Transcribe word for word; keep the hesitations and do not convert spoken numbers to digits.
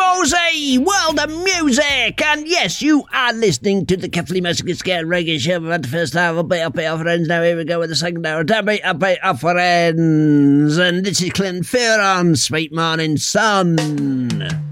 Mosey, world of music, and yes, you are listening to the Carefully Massacred Scared Reggae Show. We've had the first half of Beat Up, Beat Up Friends. Now here we go with the second hour. Beat Up, Beat Up Friends, and this is Clint Fear on Sweet Morning Sun.